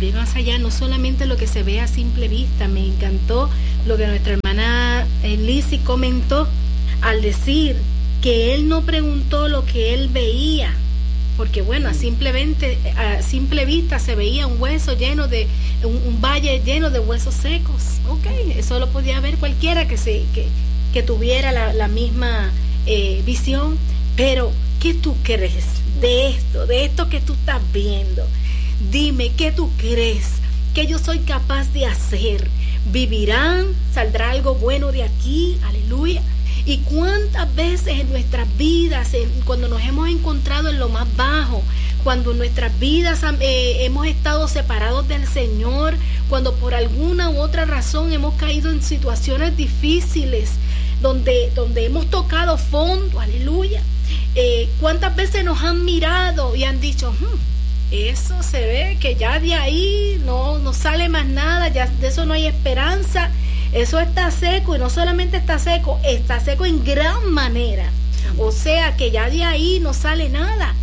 ve más allá, no solamente lo que se ve a simple vista. Me encantó lo que nuestra hermana Lizzy comentó al decir que él no preguntó lo que él veía, porque bueno, a simple vista se veía un hueso lleno de, un valle lleno de huesos secos. Ok, eso lo podía ver cualquiera que tuviera la misma visión. Pero ¿qué tú crees de esto que tú estás viendo? Dime, ¿qué tú crees que yo soy capaz de hacer? ¿Vivirán? ¿Saldrá algo bueno de aquí? Aleluya. ¿Y cuántas veces en nuestras vidas, cuando nos hemos encontrado en lo más bajo, cuando en nuestras vidas hemos estado separados del Señor, cuando por alguna u otra razón hemos caído en situaciones difíciles, donde hemos tocado fondo, aleluya, cuántas veces nos han mirado y han dicho, eso se ve que ya de ahí no sale más nada, ya de eso no hay esperanza, eso está seco, y no solamente está seco en gran manera, o sea que ya de ahí no sale nada.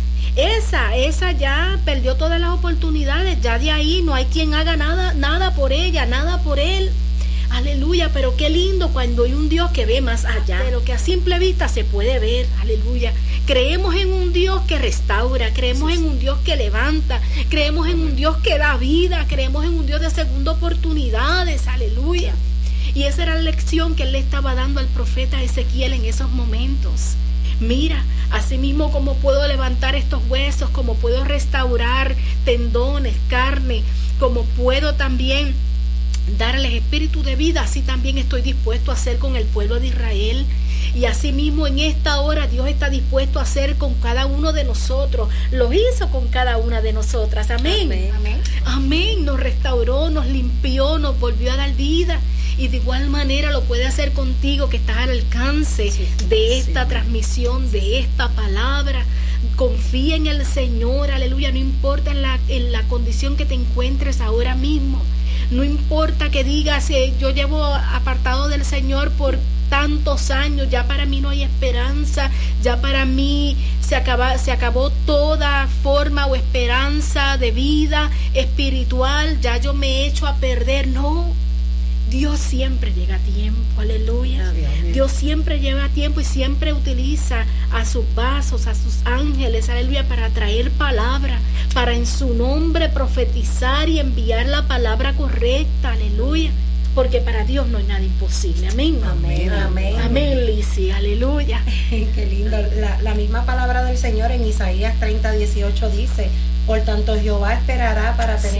Esa ya perdió todas las oportunidades, ya de ahí no hay quien haga nada por ella, nada por él. Aleluya, pero qué lindo cuando hay un Dios que ve más allá de lo que a simple vista se puede ver. Aleluya. Creemos en un Dios que restaura, creemos en un Dios que levanta, creemos en un Dios que da vida, creemos en un Dios de segunda oportunidades. Aleluya. Y esa era la lección que él le estaba dando al profeta Ezequiel en esos momentos. Mira, así mismo como puedo levantar estos huesos, como puedo restaurar tendones, carne, como puedo también darles espíritu de vida, así también estoy dispuesto a hacer con el pueblo de Israel. Y así mismo en esta hora Dios está dispuesto a hacer con cada uno de nosotros. Lo hizo con cada una de nosotras. Amén. Amén. Amén. Amén. Nos restauró, nos limpió, nos volvió a dar vida. Y de igual manera lo puede hacer contigo, que estás al alcance de esta transmisión, de esta palabra. Confía en el Señor, aleluya. No importa en la condición que te encuentres ahora mismo. No importa que digas, yo llevo apartado del Señor por tantos años, ya para mí no hay esperanza, ya para mí se acabó toda forma o esperanza de vida espiritual, ya yo me he hecho a perder. No, Dios siempre llega a tiempo, aleluya. Dios siempre llega a tiempo y siempre utiliza a sus vasos, a sus ángeles, aleluya, para traer palabra, para en su nombre profetizar y enviar la palabra correcta, aleluya. Porque para Dios no hay nada imposible. Amén. Amén, amén. Amén, Lizzy, aleluya. Qué lindo. La misma palabra del Señor en Isaías 30:18 dice: por tanto Jehová esperará para tener